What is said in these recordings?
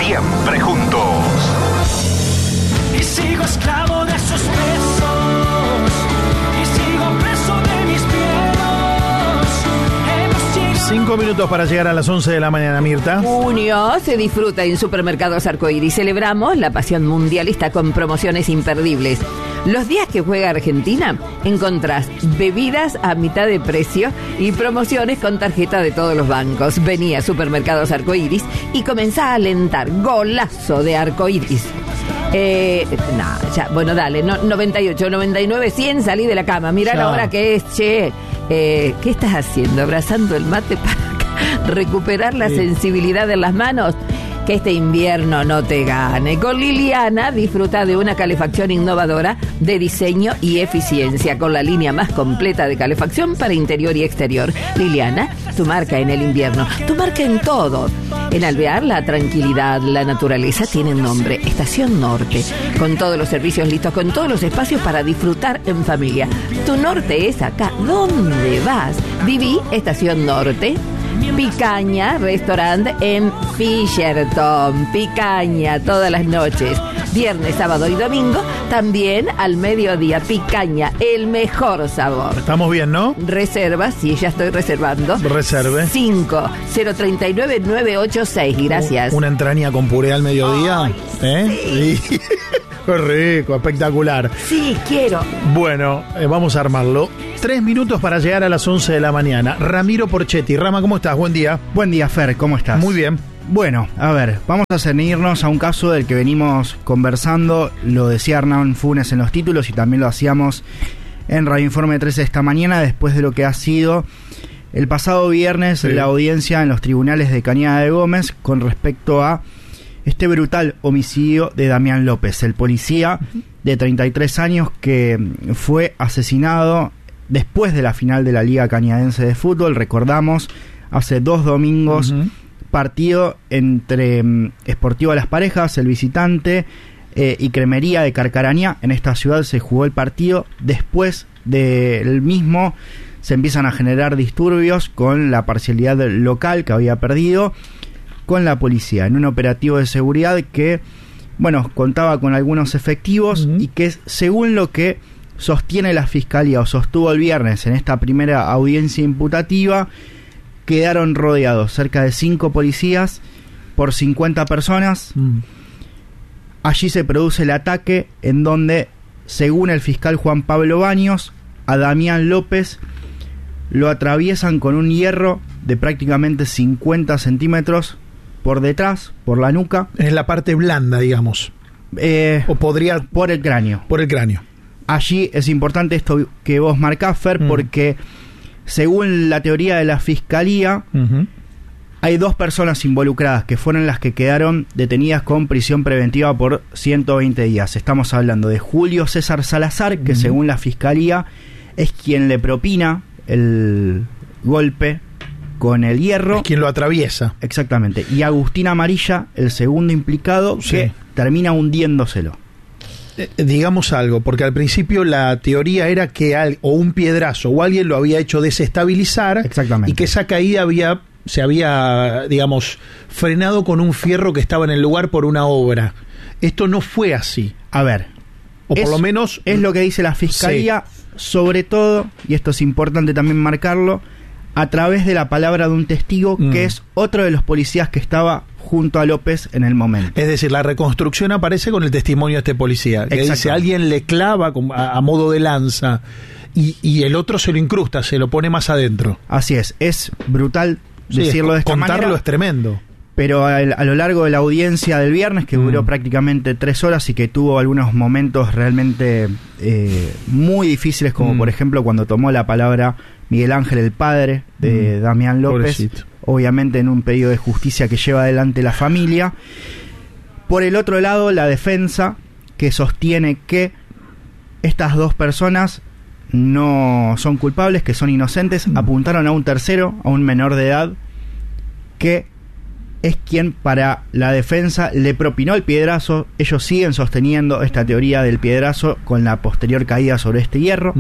siempre juntos. Y sigo esclavo de sus besos, y sigo preso de mis miedos. 5 minutos para llegar a las 11 de la mañana, Mirta. Junio se disfruta en Supermercados Arcoíris. Celebramos la pasión mundialista con promociones imperdibles. Los días que juega Argentina encontrás bebidas a mitad de precio y promociones con tarjeta de todos los bancos. Vení a Supermercados Arcoíris y comenzá a alentar. Golazo de Arcoíris. Bueno, dale, 98, 99, 100, salí de la cama. Mirá la hora que es, che. ¿Qué estás haciendo? ¿Abrazando el mate para recuperar la sensibilidad de las manos? Que este invierno no te gane. Con Liliana disfruta de una calefacción innovadora de diseño y eficiencia, con la línea más completa de calefacción para interior y exterior. Liliana, tu marca en el invierno, tu marca en todo. En Alvear, la tranquilidad, la naturaleza tienen nombre. Estación Norte, con todos los servicios listos, con todos los espacios para disfrutar en familia. Tu norte es acá. ¿Dónde vas? Viví Estación Norte. Picaña, restaurante en Fisherton. Picaña, todas las noches. Viernes, sábado y domingo, también al mediodía. Picaña, el mejor sabor. Estamos bien, ¿no? Reservas, sí, ya estoy reservando. Reserve. 5-039-986, gracias. Una entraña con puré al mediodía. Ay, sí. Qué rico, espectacular. Sí, quiero. Bueno, vamos a armarlo. 3 minutos para llegar a las 11 de la mañana. Ramiro Porchetti. Rama, ¿cómo estás? Buen día. Buen día, Fer, ¿cómo estás? Muy bien. Bueno, a ver, vamos a ceñirnos a un caso del que venimos conversando. Lo decía Hernán Funes en los títulos y también lo hacíamos en Radio Informe 13 esta mañana, después de lo que ha sido el pasado viernes la audiencia en los tribunales de Cañada de Gómez con respecto a este brutal homicidio de Damián López, el policía de 33 años que fue asesinado después de la final de la Liga Cañadense de Fútbol. Recordamos, hace 2 domingos, partido entre Sportivo Las Parejas, el visitante, y Cremería de Carcarañá. En esta ciudad se jugó el partido. Después del mismo se empiezan a generar disturbios con la parcialidad local que había perdido con la policía en un operativo de seguridad que, bueno, contaba con algunos efectivos y que, según lo que sostiene la Fiscalía o sostuvo el viernes en esta primera audiencia imputativa, quedaron rodeados cerca de 5 policías por 50 personas. Allí se produce el ataque en donde, según el fiscal Juan Pablo Baños, a Damián López lo atraviesan con un hierro de prácticamente 50 centímetros por detrás, por la nuca. Es la parte blanda, digamos. O podría... Por el cráneo. Por el cráneo. Allí es importante esto que vos marcás, Fer, porque según la teoría de la Fiscalía, hay 2 personas involucradas que fueron las que quedaron detenidas con prisión preventiva por 120 días. Estamos hablando de Julio César Salazar, que según la Fiscalía es quien le propina el golpe con el hierro. Es quien lo atraviesa. Exactamente. Y Agustín Amarilla, el segundo implicado, que termina hundiéndoselo. Digamos algo, porque al principio la teoría era que o un piedrazo o alguien lo había hecho desestabilizar. Exactamente. Y que esa caída se había, digamos, frenado con un fierro que estaba en el lugar por una obra. Esto no fue así. A ver, o por lo menos es lo que dice la Fiscalía, sobre todo, y esto es importante también marcarlo, a través de la palabra de un testigo que es otro de los policías que estaba junto a López en el momento. Es decir, la reconstrucción aparece con el testimonio de este policía, que dice, alguien le clava a modo de lanza y el otro se lo incrusta, se lo pone más adentro. Así es brutal decirlo de esta manera. Contarlo es tremendo. Pero a lo largo de la audiencia del viernes, que duró prácticamente 3 horas y que tuvo algunos momentos realmente muy difíciles, como por ejemplo cuando tomó la palabra Miguel Ángel, el padre de Damián López, pobrecito. Obviamente en un pedido de justicia que lleva adelante la familia. Por el otro lado, la defensa, que sostiene que estas 2 personas no son culpables, que son inocentes, apuntaron a un tercero, a un menor de edad, que es quien para la defensa le propinó el piedrazo. Ellos siguen sosteniendo esta teoría del piedrazo con la posterior caída sobre este hierro.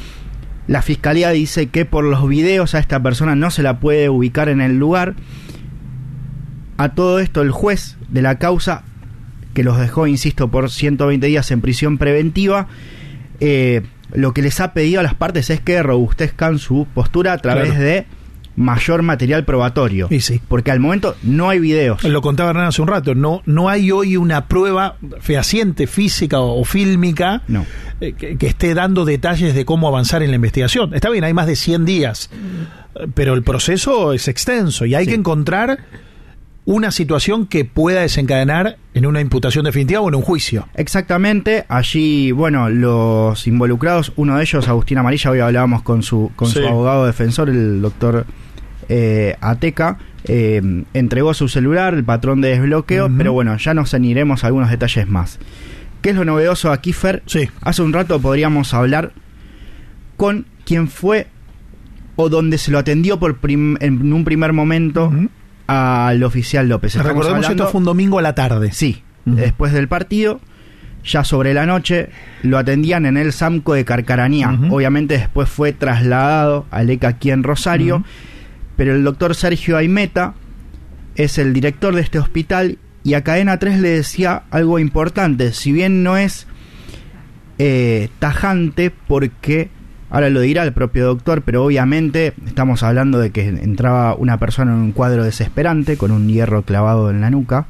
La Fiscalía dice que por los videos a esta persona no se la puede ubicar en el lugar. A todo esto, el juez de la causa, que los dejó, insisto, por 120 días en prisión preventiva, lo que les ha pedido a las partes es que robustezcan su postura a través de mayor material probatorio. Y sí. Porque al momento no hay videos. Lo contaba Hernán hace un rato, no hay hoy una prueba fehaciente, física o fílmica, que esté dando detalles de cómo avanzar en la investigación. Está bien, hay más de 100 días, pero el proceso es extenso y hay que encontrar una situación que pueda desencadenar en una imputación definitiva o en un juicio. Exactamente. Allí, bueno, los involucrados, uno de ellos, Agustín Amarilla, hoy hablábamos con su abogado defensor, el doctor Ateca, entregó su celular, el patrón de desbloqueo, pero bueno, ya nos ceñiremos a algunos detalles más. ¿Qué es lo novedoso aquí, Fer? Sí. Hace un rato podríamos hablar con quien fue o donde se lo atendió en un primer momento al oficial López. Recordemos que esto fue un domingo a la tarde. Sí, después del partido, ya sobre la noche, lo atendían en el SAMCO de Carcarañá. Obviamente después fue trasladado al ECA aquí en Rosario, pero el doctor Sergio Aimeta es el director de este hospital y a Cadena 3 le decía algo importante, si bien no es tajante porque... Ahora lo dirá el propio doctor, pero obviamente estamos hablando de que entraba una persona en un cuadro desesperante, con un hierro clavado en la nuca,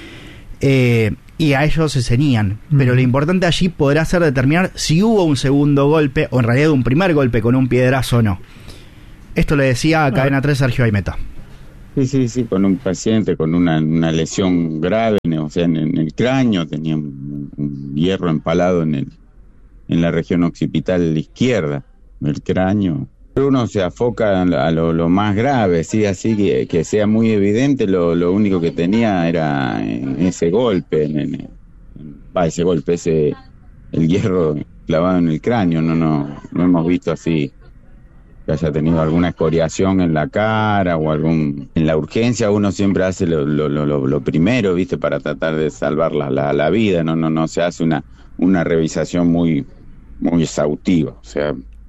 y a ellos se ceñían. Pero lo importante allí podrá ser determinar si hubo un segundo golpe, o en realidad un primer golpe con un piedrazo o no. Esto le decía a Cadena 3 Sergio Aimeta. Sí, con un paciente con una lesión grave, o sea, en el cráneo, tenía un hierro empalado en la región occipital izquierda del cráneo. Uno se afoca a lo más grave, sí, así que sea muy evidente. Lo único que tenía era ese golpe, el hierro clavado en el cráneo. No hemos visto así que haya tenido alguna escoriación en la cara o en la urgencia. Uno siempre hace lo primero, ¿viste? Para tratar de salvar la vida. No se hace una revisación muy exhaustiva, o sea,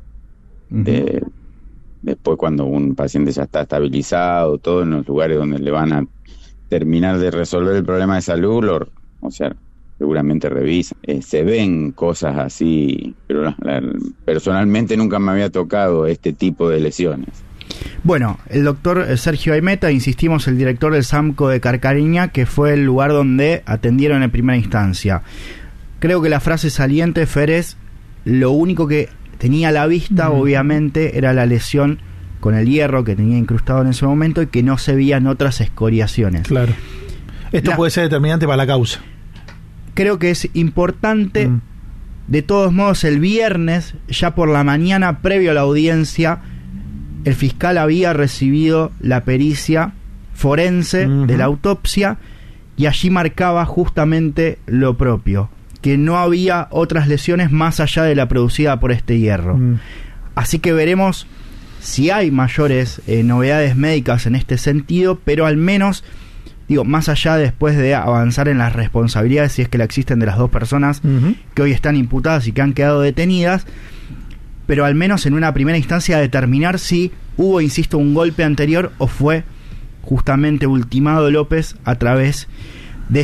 después cuando un paciente ya está estabilizado, todo en los lugares donde le van a terminar de resolver el problema de salud, seguramente revisan. Se ven cosas así, pero personalmente nunca me había tocado este tipo de lesiones. Bueno, el doctor Sergio Aimeta, insistimos, el director del SAMCO de Carcarañá, que fue el lugar donde atendieron en primera instancia. Creo que la frase saliente, Fer, es: lo único que tenía a la vista, obviamente, era la lesión con el hierro que tenía incrustado en ese momento y que no se veían otras escoriaciones. Claro. Esto puede ser determinante para la causa. Creo que es importante. De todos modos, el viernes, ya por la mañana, previo a la audiencia, el fiscal había recibido la pericia forense de la autopsia y allí marcaba justamente lo propio, que no había otras lesiones más allá de la producida por este hierro. Así que veremos si hay mayores novedades médicas en este sentido, pero al menos, más allá después de avanzar en las responsabilidades, si es que la existen, de las dos personas que hoy están imputadas y que han quedado detenidas, pero al menos en una primera instancia determinar si hubo, insisto, un golpe anterior o fue justamente ultimado López a través de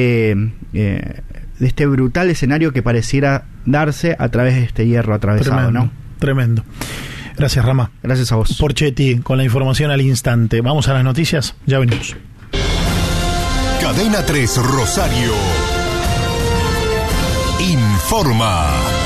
este brutal escenario que pareciera darse a través de este hierro atravesado. Tremendo. Gracias, Rama. Gracias a vos. Porchetti, con la información al instante. Vamos a las noticias, ya venimos. Cadena 3 Rosario informa.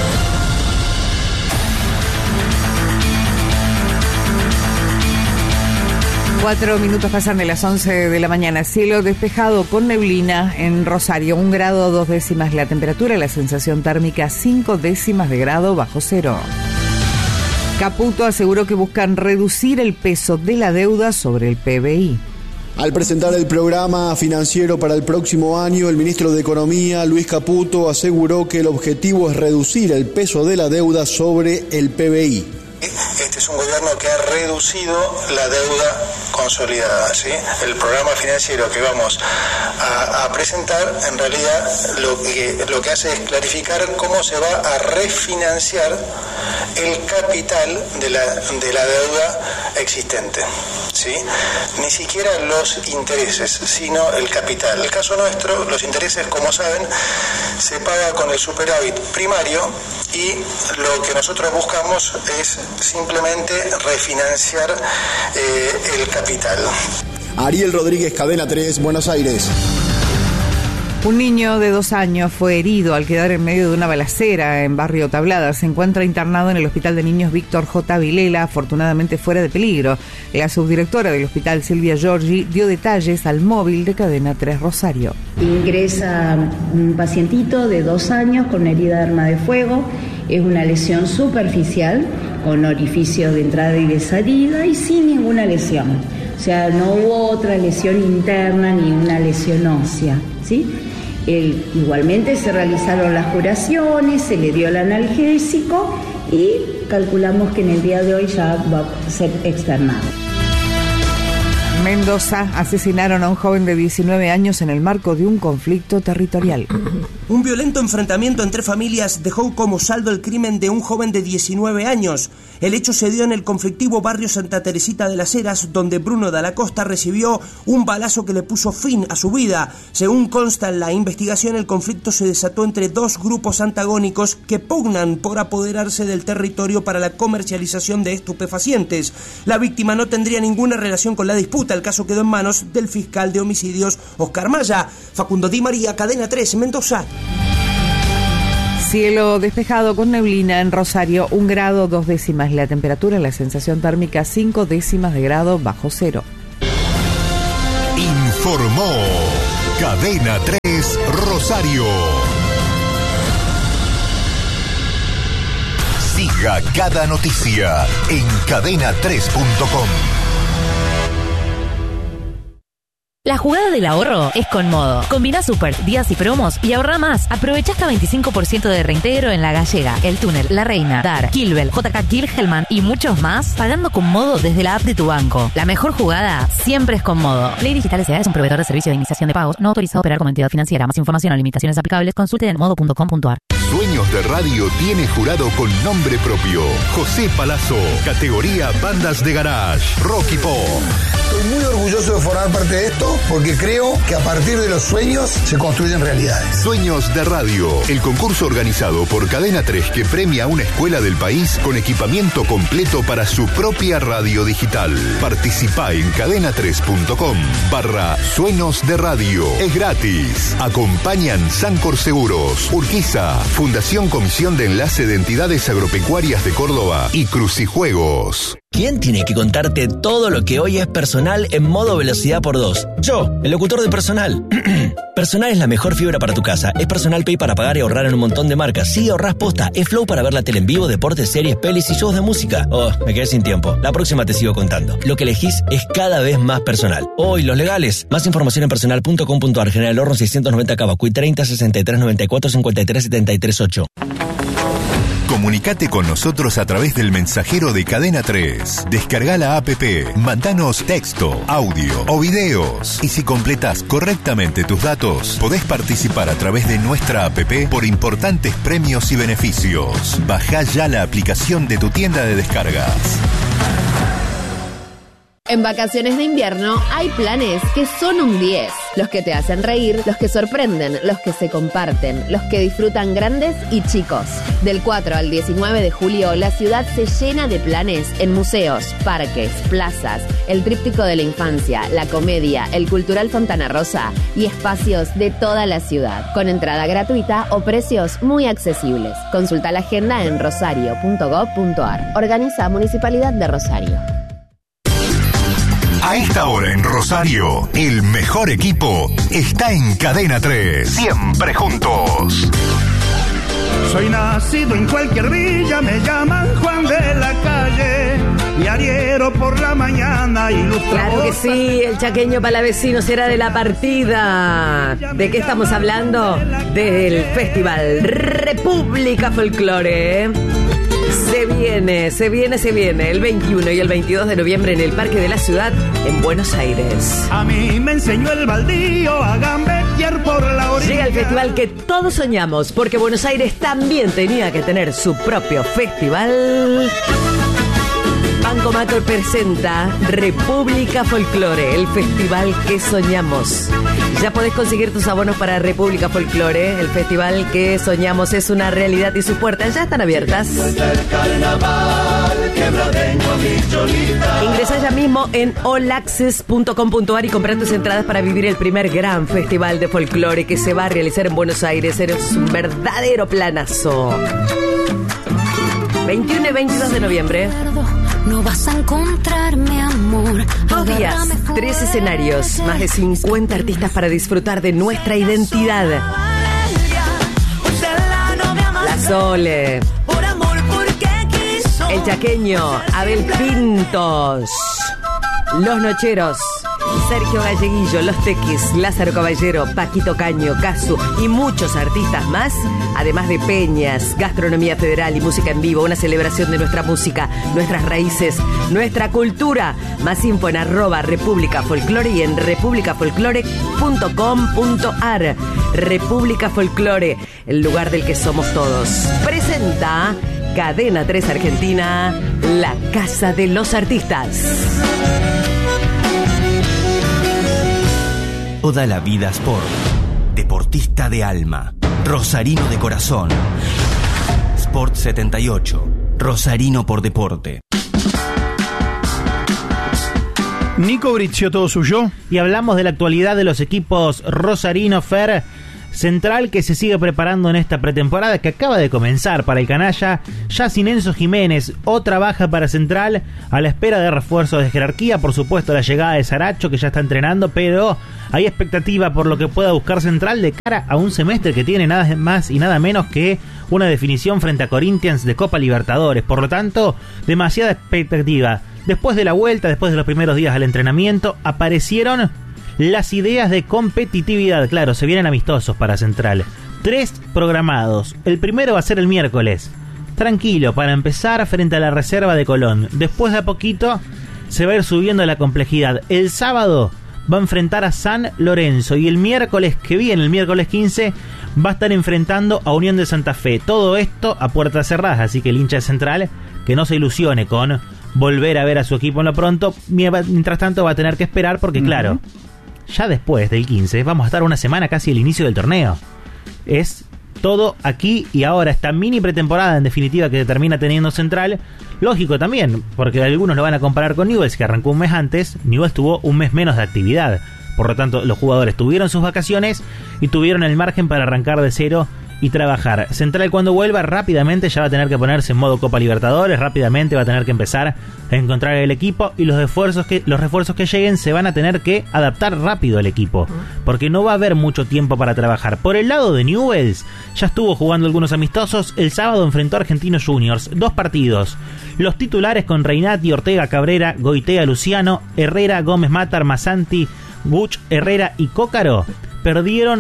Cuatro minutos pasan de las 11 de la mañana. Cielo despejado con neblina en Rosario. 1 grado 2 décimas la temperatura. La sensación térmica 5 décimas de grado bajo cero. Caputo aseguró que buscan reducir el peso de la deuda sobre el PBI. Al presentar el programa financiero para el próximo año, el ministro de Economía, Luis Caputo, aseguró que el objetivo es reducir el peso de la deuda sobre el PBI. este es un gobierno que ha reducido la deuda consolidada, ¿sí? El programa financiero que vamos a presentar, en realidad lo que hace es clarificar cómo se va a refinanciar el capital de la deuda existente, ¿sí? Ni siquiera los intereses, sino el capital. En el caso nuestro, los intereses, como saben, se paga con el superávit primario, y lo que nosotros buscamos es simplemente refinanciar el capital. Ariel Rodríguez, Cadena 3, Buenos Aires. Un niño de 2 años fue herido al quedar en medio de una balacera en Barrio Tablada. Se encuentra internado en el Hospital de Niños Víctor J. Vilela, afortunadamente fuera de peligro. La subdirectora del hospital, Silvia Giorgi, dio detalles al móvil de Cadena 3 Rosario. Ingresa un pacientito de 2 años con herida de arma de fuego. Es una lesión superficial, con orificios de entrada y de salida y sin ninguna lesión. O sea, no hubo otra lesión interna ni una lesión ósea, ¿sí? Igualmente se realizaron las curaciones, se le dio el analgésico y calculamos que en el día de hoy ya va a ser externado. Mendoza: asesinaron a un joven de 19 años en el marco de un conflicto territorial. Un violento enfrentamiento entre familias dejó como saldo el crimen de un joven de 19 años. El hecho se dio en el conflictivo barrio Santa Teresita de las Heras, donde Bruno Dalla Costa recibió un balazo que le puso fin a su vida. Según consta en la investigación, el conflicto se desató entre dos grupos antagónicos que pugnan por apoderarse del territorio para la comercialización de estupefacientes. La víctima no tendría ninguna relación con la disputa. El caso quedó en manos del fiscal de homicidios, Oscar Maya. Facundo Di María, Cadena 3, Mendoza. Cielo despejado con neblina en Rosario, 1 grado 2 décimas la temperatura, la sensación térmica 5 décimas de grado bajo cero. Informó Cadena 3 Rosario. Siga cada noticia en cadena3.com. La jugada del ahorro es con Modo. Combina super, días y promos y ahorra más. Aprovecha hasta 25% de reintegro en La Gallega, El Túnel, La Reina, Dar, Kilbel, JK Kilhelman y muchos más, pagando con Modo desde la app de tu banco. La mejor jugada siempre es con Modo. Play Digital S.A. es un proveedor de servicio de iniciación de pagos no autorizado a operar como entidad financiera. Más información o limitaciones aplicables, consulte en modo.com.ar. Sueños de Radio tiene jurado con nombre propio. José Palazzo, categoría Bandas de Garage, Rock y Pop. Estoy muy orgulloso de formar parte de esto porque creo que a partir de los sueños se construyen realidades. Sueños de Radio, el concurso organizado por Cadena 3 que premia a una escuela del país con equipamiento completo para su propia radio digital. Participá en cadena3.com/Sueños de Radio. Es gratis. Acompañan Sancor Seguros, Urquiza, Fundación Comisión de Enlace de Entidades Agropecuarias de Córdoba y Crucijuegos. ¿Quién tiene que contarte todo lo que hoy es personal en modo velocidad por 2? Yo, el locutor de Personal. Personal es la mejor fibra para tu casa. Es Personal Pay para pagar y ahorrar en un montón de marcas. Sí, ahorrás posta. Es Flow para ver la tele en vivo, deportes, series, pelis y shows de música. Oh, me quedé sin tiempo. La próxima te sigo contando. Lo que elegís es cada vez más personal. Oh, y los legales. Más información en personal.com.ar. General Horno 690 Cavacuy 30 63 94 53 73 8. Comunicate con nosotros a través del mensajero de Cadena 3. Descarga la app, mandanos texto, audio o videos. Y si completas correctamente tus datos, podés participar a través de nuestra app por importantes premios y beneficios. Bajá ya la aplicación de tu tienda de descargas. En vacaciones de invierno hay planes que son un 10. Los que te hacen reír, los que sorprenden, los que se comparten, los que disfrutan grandes y chicos. Del 4 al 19 de julio, la ciudad se llena de planes en museos, parques, plazas, el tríptico de la infancia, la comedia, el cultural Fontana Rosa y espacios de toda la ciudad, con entrada gratuita o precios muy accesibles. Consulta la agenda en rosario.gov.ar. Organiza Municipalidad de Rosario. A esta hora en Rosario, el mejor equipo está en Cadena 3. Siempre juntos. Soy nacido en cualquier villa, me llaman Juan de la Calle, y arriero por la mañana ilustra. Claro que sí, el chaqueño palavecino será de la partida. ¿De qué estamos hablando? Del Festival República Folclore. Se viene el 21 y el 22 de noviembre en el Parque de la Ciudad en Buenos Aires. A mí me enseñó el baldío a gambetear por la orilla. Llega el festival que todos soñamos, porque Buenos Aires también tenía que tener su propio festival. Banco Macro presenta República Folklore, el festival que soñamos. Ya podés conseguir tus abonos para República Folklore. El festival que soñamos es una realidad y sus puertas ya están abiertas. Ingresa ya mismo en allaccess.com.ar y compra tus entradas para vivir el primer gran festival de folclore que se va a realizar en Buenos Aires. Es un verdadero planazo. 21 y 22 de noviembre. No vas a encontrarme, amor. 2 días, 3 escenarios, más de 50 artistas para disfrutar de nuestra identidad. La Sole, El Chaqueño, Abel Pintos, Los Nocheros, Sergio Galleguillo, Los Tequis, Lázaro Caballero, Paquito Caño, Casu y muchos artistas más, además de peñas, gastronomía federal y música en vivo, una celebración de nuestra música, nuestras raíces, nuestra cultura. Más info en @República Folklore y en republicafolklore.com.ar. República Folklore, el lugar del que somos todos. Presenta Cadena 3 Argentina, la Casa de los Artistas. Toda la vida Sport. Deportista de alma. Rosarino de corazón. Sport 78. Rosarino por deporte. Nico Bricio, todo suyo. Y hablamos de la actualidad de los equipos Rosarino, Fer. Central que se sigue preparando en esta pretemporada que acaba de comenzar para el canalla, ya sin Enzo Jiménez, otra baja para Central, a la espera de refuerzos de jerarquía, por supuesto la llegada de Saracho que ya está entrenando, pero hay expectativa por lo que pueda buscar Central de cara a un semestre que tiene nada más y nada menos que una definición frente a Corinthians de Copa Libertadores, por lo tanto, demasiada expectativa. Después de la vuelta, después de los primeros días al entrenamiento, aparecieron las ideas de competitividad. Claro, se vienen amistosos para Central. 3 programados. El primero va a ser el miércoles. Tranquilo, para empezar frente a la reserva de Colón. Después de a poquito se va a ir subiendo la complejidad. El sábado va a enfrentar a San Lorenzo. Y el miércoles que viene, el miércoles 15, va a estar enfrentando a Unión de Santa Fe. Todo esto a puertas cerradas. Así que el hincha de Central que no se ilusione con volver a ver a su equipo en lo pronto. Mientras tanto va a tener que esperar porque claro, ya después del 15 vamos a estar una semana casi al inicio del torneo. Es todo aquí y ahora, esta mini pretemporada en definitiva que termina teniendo Central. Lógico también, porque algunos lo van a comparar con Newell's, que arrancó un mes antes. Newell's tuvo un mes menos de actividad. Por lo tanto, los jugadores tuvieron sus vacaciones y tuvieron el margen para arrancar de cero y trabajar. Central cuando vuelva rápidamente ya va a tener que ponerse en modo Copa Libertadores, rápidamente va a tener que empezar a encontrar el equipo y los refuerzos que lleguen se van a tener que adaptar rápido al equipo, porque no va a haber mucho tiempo para trabajar. Por el lado de Newell's, ya estuvo jugando algunos amistosos. El sábado enfrentó a Argentinos Juniors, 2 partidos. Los titulares con Reinati, Ortega, Cabrera, Goitea, Luciano, Herrera, Gómez Matar, Masanti, Buch, Herrera y Cócaro perdieron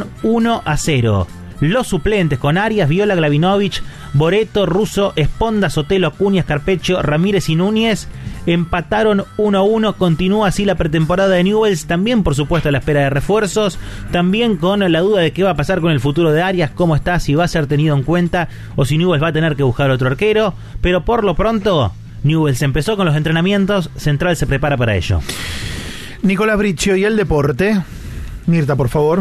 1-0. Los suplentes con Arias, Viola, Glavinovich, Boreto, Russo, Esponda, Sotelo, Acuña, Scarpeccio, Ramírez y Núñez empataron 1-1. Continúa así la pretemporada de Newell's, también por supuesto a la espera de refuerzos, también con la duda de qué va a pasar con el futuro de Arias, cómo está, si va a ser tenido en cuenta o si Newell's va a tener que buscar otro arquero, pero por lo pronto Newell's empezó con los entrenamientos, Central se prepara para ello. Nicolás Bricio, ¿y el deporte? Mirta, por favor.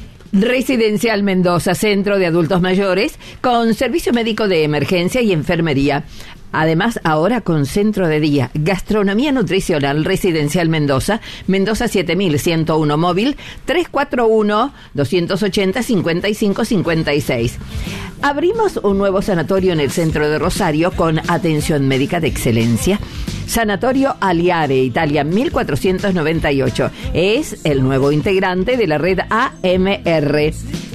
Residencial Mendoza, centro de adultos mayores, con servicio médico de emergencia y enfermería. Además, ahora con centro de día, gastronomía nutricional. Residencial Mendoza, Mendoza 7101 móvil 341-280-5556. Abrimos un nuevo sanatorio en el centro de Rosario con atención médica de excelencia. Sanatorio Aliare, Italia 1498. Es el nuevo integrante de la red AMR.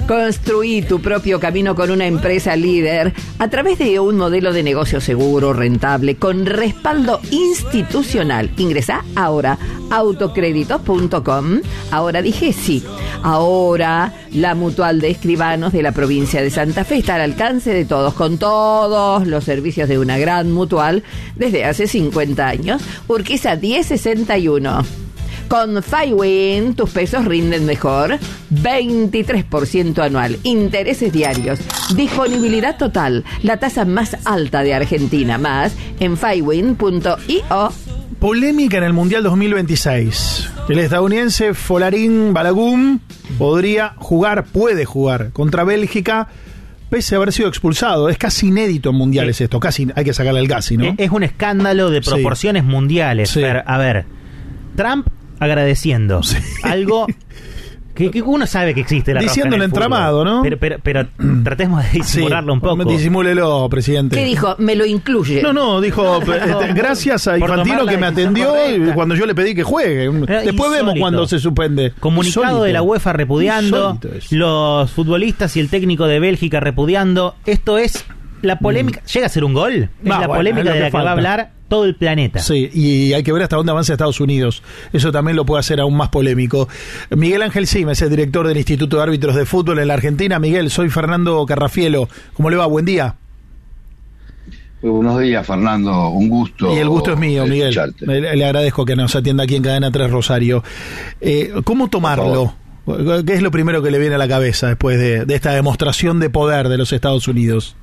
Construí tu propio camino con una empresa líder a través de un modelo de negocio seguro, rentable, con respaldo institucional. Ingresá ahora autocréditos.com. Ahora dije sí. Ahora la Mutual de Escribanos de la provincia de Santa Fe está al alcance de todos, con todos los servicios de una gran mutual desde hace 50 años. Urquiza 1061. Con FiWin, tus pesos rinden mejor. 23% anual. Intereses diarios. Disponibilidad total. La tasa más alta de Argentina. Más en FiWin.io. Polémica en el Mundial 2026. El estadounidense Folarin Balogun puede jugar contra Bélgica, pese a haber sido expulsado. Es casi inédito en mundiales esto. Casi hay que sacarle el casi, ¿no? Es un escándalo de proporciones mundiales. Sí. A ver, Trump agradeciendo algo que uno sabe que existe, la diciendo el entramado, ¿no? Pero tratemos de disimularlo un poco. Disimúlelo, presidente. ¿Qué dijo? Me lo incluye. No, dijo gracias a Infantino que me atendió cuando yo le pedí que juegue. Después vemos cuando se suspende. Comunicado Insólito. de la UEFA repudiando, los futbolistas y el técnico de Bélgica repudiando. Esto es la polémica. ¿Llega a ser un gol? Es la polémica de la que va a hablar todo el planeta. Sí, y hay que ver hasta dónde avanza Estados Unidos. Eso también lo puede hacer aún más polémico. Miguel Ángel Sima es el director del Instituto de Árbitros de Fútbol en la Argentina. Miguel, soy Fernando Carrafielo. ¿Cómo le va? Buen día. Muy buenos días, Fernando. Un gusto. Y el gusto es mío, Miguel. Le agradezco que nos atienda aquí en Cadena 3 Rosario. ¿Cómo tomarlo? ¿Qué es lo primero que le viene a la cabeza después de esta demostración de poder de los Estados Unidos?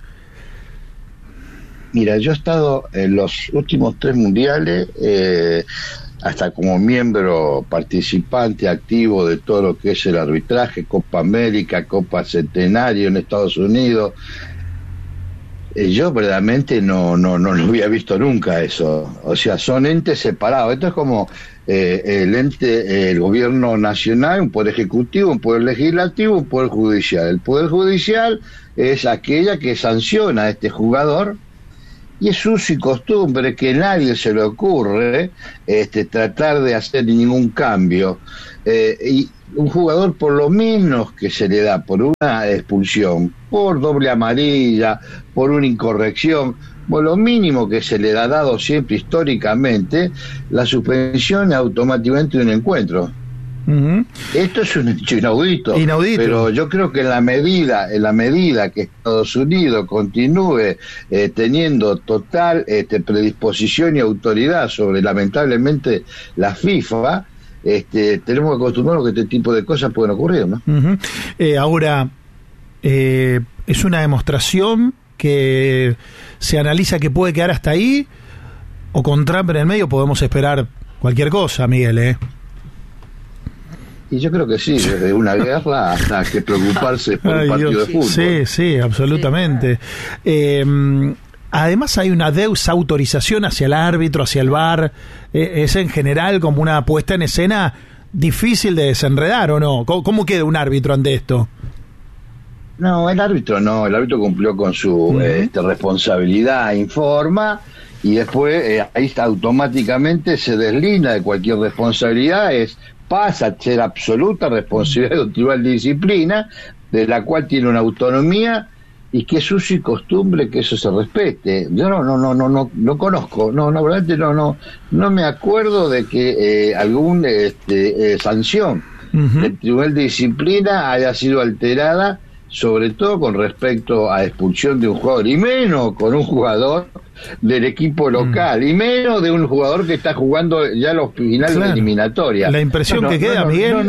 Mira, yo he estado en los últimos 3 mundiales, hasta como miembro participante activo de todo lo que es el arbitraje, Copa América, Copa Centenario en Estados Unidos. Yo verdaderamente no lo había visto nunca eso. O sea, son entes separados. Esto es como el gobierno nacional, un poder ejecutivo, un poder legislativo, un poder judicial. El poder judicial es aquella que sanciona a este jugador. Y es uso y costumbre que a nadie se le ocurre tratar de hacer ningún cambio. Y un jugador, por lo menos que se le da por una expulsión, por doble amarilla, por una incorrección, por lo mínimo que se le ha dado siempre históricamente, la suspensión automáticamente de un encuentro. Uh-huh. Esto es un hecho inaudito, pero yo creo que en la medida que Estados Unidos continúe teniendo total predisposición y autoridad sobre, lamentablemente, la FIFA, tenemos que acostumbrarnos a que este tipo de cosas pueden ocurrir, ¿no? Uh-huh. Ahora, es una demostración que se analiza que puede quedar hasta ahí, o con Trump en el medio podemos esperar cualquier cosa, Miguel, Y yo creo que sí, desde una guerra hasta que preocuparse por un partido de fútbol. Sí, absolutamente. Además hay una desautorización hacia el árbitro, hacia el VAR. Es en general como una puesta en escena difícil de desenredar, ¿o no? ¿Cómo queda un árbitro ante esto? No, el árbitro cumplió con su responsabilidad, informa, y después ahí está, automáticamente se deslinda de cualquier responsabilidad, pasa a ser absoluta responsabilidad de un tribunal de disciplina, de la cual tiene una autonomía y que es uso y costumbre que eso se respete. Yo no conozco, realmente no me acuerdo de que algún sanción del tribunal de disciplina haya sido alterada, sobre todo con respecto a expulsión de un jugador, y menos con un jugador del equipo local, y menos de un jugador que está jugando ya los finales de eliminatoria. La impresión que queda, Miguel,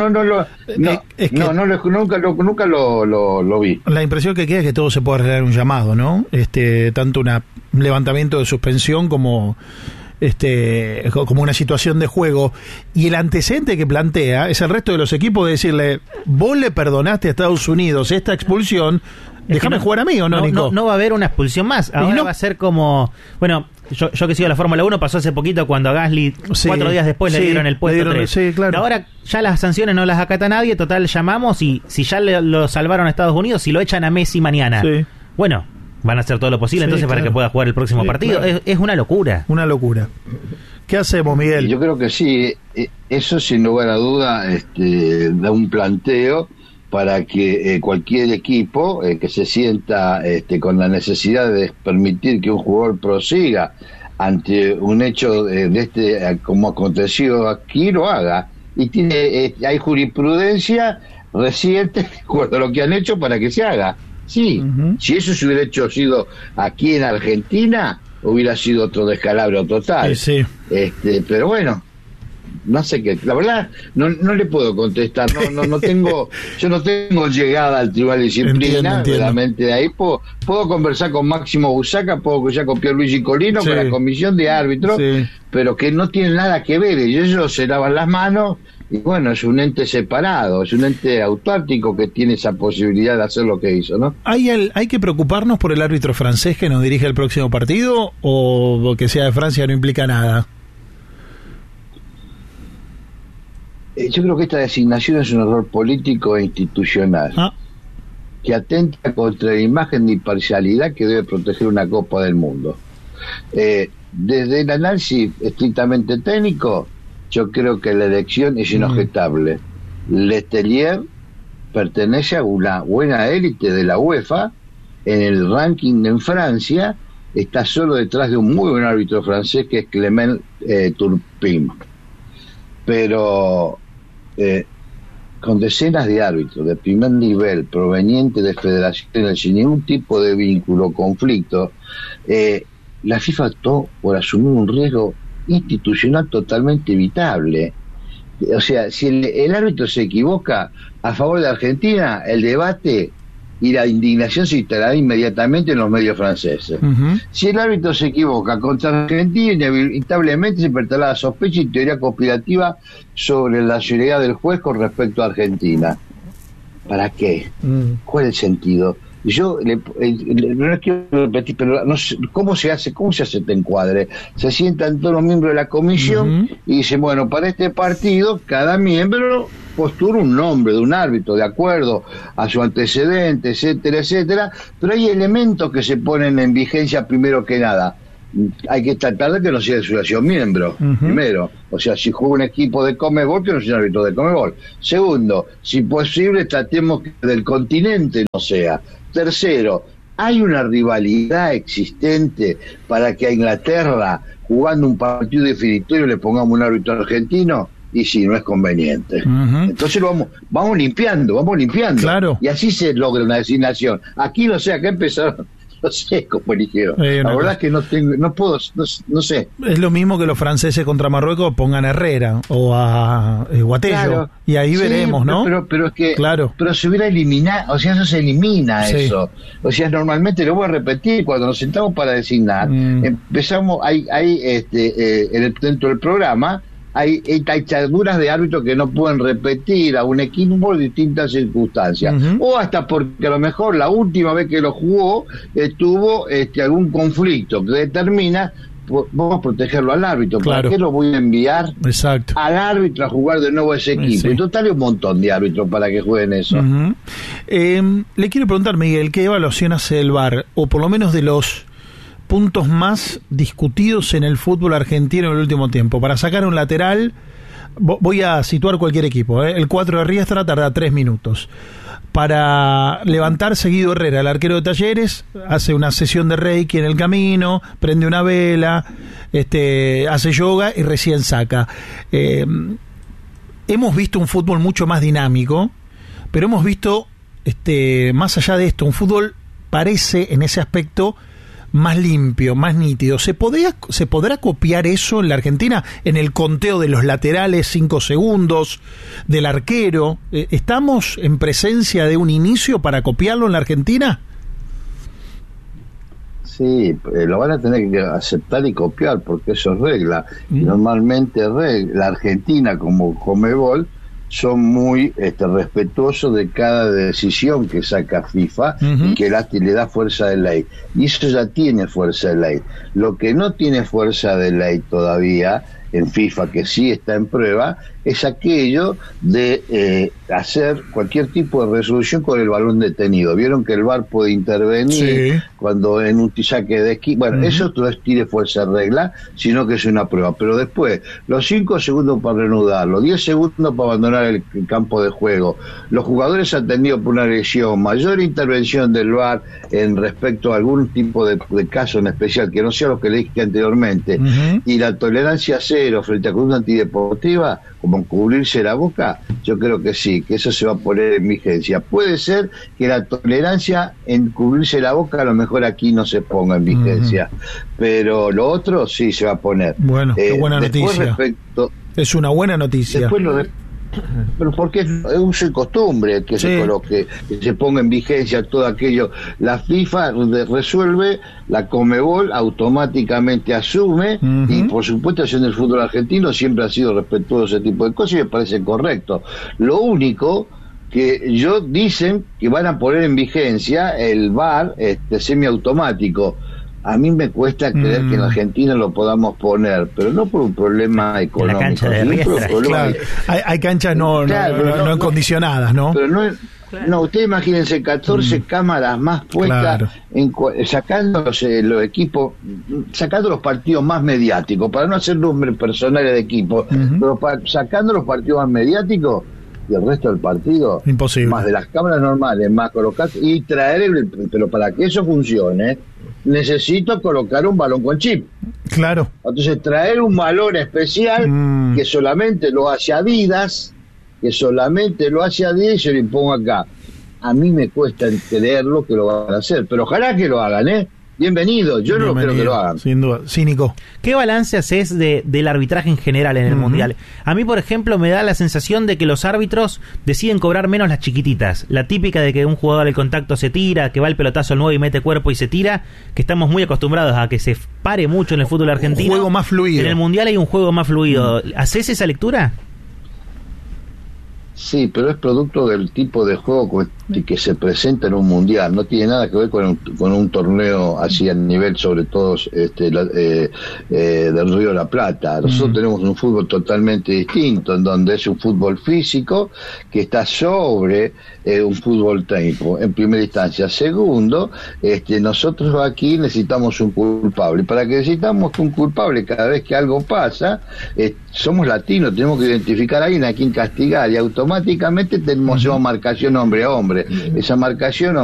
nunca lo vi. La impresión que queda es que todo se puede arreglar en un llamado, ¿no? Tanto un levantamiento de suspensión como una situación de juego, y el antecedente que plantea es el resto de los equipos de decirle: vos le perdonaste a Estados Unidos esta expulsión, déjame jugar a mí, ¿o no, Nico? No va a haber una expulsión más. Ahora va a ser como, bueno, yo que sigo la Fórmula 1, pasó hace poquito cuando a Gasly 4 días después le dieron el puesto 3. Sí, claro. Ahora ya las sanciones no las acata nadie, total llamamos, y si ya lo salvaron a Estados Unidos, si lo echan a Messi mañana, bueno, van a hacer todo lo posible entonces para que pueda jugar el próximo partido. Claro. Es una locura. Una locura. ¿Qué hacemos, Miguel? Yo creo que sí, eso sin lugar a duda da un planteo para que cualquier equipo que se sienta con la necesidad de permitir que un jugador prosiga ante un hecho como aconteció aquí, lo haga. Y hay jurisprudencia reciente cuando lo que han hecho para que se haga. Sí, si eso se hubiera sido aquí en Argentina, hubiera sido otro descalabro total. Sí. Pero bueno, no sé qué, la verdad no le puedo contestar, no tengo, yo no tengo llegada al Tribunal de Disciplina. Entiendo. Realmente de ahí puedo conversar con Máximo Busaca, puedo conversar con Pierluigi Colino, con la comisión de árbitros, pero que no tienen nada que ver, ellos se lavan las manos. Y bueno, es un ente separado, es un ente autárquico que tiene esa posibilidad de hacer lo que hizo, ¿no? ¿Hay que preocuparnos por el árbitro francés que nos dirige el próximo partido, o que sea de Francia no implica nada? Yo creo que esta designación es un error político e institucional que atenta contra la imagen de imparcialidad que debe proteger una Copa del Mundo. Desde el análisis estrictamente técnico, yo creo que la elección es inobjetable. Letelier pertenece a una buena élite de la UEFA. En el ranking en Francia está solo detrás de un muy buen árbitro francés que es Clement Turpin. Pero con decenas de árbitros de primer nivel provenientes de federaciones sin ningún tipo de vínculo o conflicto, la FIFA optó por asumir un riesgo institucional totalmente evitable. O sea, si el árbitro se equivoca a favor de Argentina, el debate y la indignación se instalará inmediatamente en los medios franceses. Si el árbitro se equivoca contra Argentina, inevitablemente se despertará la sospecha y teoría conspirativa sobre la nacionalidad del juez con respecto a Argentina. ¿Para qué? ¿Cuál es el sentido? Yo no quiero repetir, pero no sé, ¿cómo se hace este encuadre? Se sientan todos los miembros de la comisión y dicen, bueno, para este partido cada miembro postula un nombre de un árbitro de acuerdo a su antecedente, etcétera, etcétera, pero hay elementos que se ponen en vigencia primero que nada. Hay que tratar de que no sea de asociación miembro, primero. O sea, si juega un equipo de Conmebol, que no sea un árbitro de Conmebol. Segundo, si posible, tratemos que del continente no sea. Tercero, hay una rivalidad existente para que a Inglaterra, jugando un partido definitorio, le pongamos un árbitro argentino. Y sí, no es conveniente. Entonces vamos limpiando. Claro. Y así se logra una designación. Aquí no sé, acá empezaron, no sé cómo eligieron. La verdad es que no sé. Es lo mismo que los franceses contra Marruecos pongan a Herrera o a Guatello. Claro. Y ahí veremos, ¿no? Pero es que, pero se hubiera eliminado, o sea, eso se elimina eso. O sea, normalmente, lo voy a repetir, cuando nos sentamos para designar, empezamos, dentro del programa, hay tachaduras de árbitros que no pueden repetir a un equipo por distintas circunstancias, o hasta porque a lo mejor la última vez que lo jugó tuvo algún conflicto que determina, vamos a protegerlo al árbitro. ¿Para qué lo voy a enviar al árbitro a jugar de nuevo a ese equipo? En total hay un montón de árbitros para que jueguen eso. Le quiero preguntar, Miguel, ¿qué evaluación hace el VAR? O por lo menos de los puntos más discutidos en el fútbol argentino en el último tiempo. Para sacar un lateral, voy a situar cualquier equipo, el 4 de Riestra tarda 3 minutos. Para levantar seguido Herrera, el arquero de Talleres, hace una sesión de Reiki en el camino, prende una vela, hace yoga y recién saca. Hemos visto un fútbol mucho más dinámico, pero hemos visto, más allá de esto, un fútbol parece en ese aspecto más limpio, más nítido. ¿Se podrá copiar eso en la Argentina? En el conteo de los laterales, 5 segundos, del arquero. ¿Estamos en presencia de un inicio para copiarlo en la Argentina? Sí, lo van a tener que aceptar y copiar, porque eso es regla. Y normalmente la Argentina, como Conmebol, son muy respetuosos de cada decisión que saca FIFA y que le da fuerza de ley. Y eso ya tiene fuerza de ley. Lo que no tiene fuerza de ley todavía en FIFA, que sí está en prueba, es aquello de hacer cualquier tipo de resolución con el balón detenido. Vieron que el VAR puede intervenir cuando en un saque de esquí. Bueno, eso no es tire fuerza de regla, sino que es una prueba. Pero después, los 5 segundos para reanudarlo, 10 segundos para abandonar el campo de juego. Los jugadores han tenido por una lesión, mayor intervención del VAR en respecto a algún tipo de caso en especial, que no sea lo que le dije anteriormente, y la tolerancia cero frente a conducta antideportiva, como cubrirse la boca, yo creo que sí, que eso se va a poner en vigencia. Puede ser que la tolerancia en cubrirse la boca a lo mejor aquí no se ponga en vigencia, pero lo otro sí se va a poner. Bueno, qué buena noticia. Respecto, es una buena noticia. Después pero porque es uso y costumbre que se coloque, que se ponga en vigencia todo aquello. La FIFA resuelve, la Conmebol automáticamente asume, y por supuesto en el fútbol argentino siempre ha sido respetuoso ese tipo de cosas y me parece correcto. Lo único que dicen que van a poner en vigencia el VAR semiautomático. A mí me cuesta creer que en Argentina lo podamos poner, pero no por un problema económico. La cancha de Riestra. Claro. Hay canchas no acondicionadas, ¿no? Pero no, ustedes imagínense 14 cámaras más puestas, sacando los equipos, sacando los partidos más mediáticos, para no hacer nombres personales de equipos, pero sacando los partidos más mediáticos, y el resto del partido, imposible. Más de las cámaras normales, más colocar y traer pero para que eso funcione, necesito colocar un balón con chip. Claro. Entonces traer un balón especial que solamente lo hace Adidas, y se lo impongo acá. A mí me cuesta creerlo que lo van a hacer, pero ojalá que lo hagan, Bienvenido, yo no creo que lo hagan. Sin duda. Cínico. ¿Qué balance haces del arbitraje en general en el Mundial? A mí, por ejemplo, me da la sensación de que los árbitros deciden cobrar menos las chiquititas. La típica de que un jugador al contacto se tira, que va el pelotazo al 9 y mete cuerpo y se tira, que estamos muy acostumbrados a que se pare mucho en el fútbol argentino. Un juego más fluido. En el Mundial hay un juego más fluido. ¿Hacés esa lectura? Sí, pero es producto del tipo de juego que se presenta en un mundial. No tiene nada que ver con un torneo así a nivel, sobre todo del Río de la Plata. Nosotros tenemos un fútbol totalmente distinto, en donde es un fútbol físico que está sobre un fútbol técnico, en primera instancia. Segundo, nosotros aquí necesitamos un culpable. Para que necesitamos un culpable cada vez que algo pasa, somos latinos, tenemos que identificar a alguien a quien castigar, y automáticamente tenemos marcación hombre a hombre. Esa marcación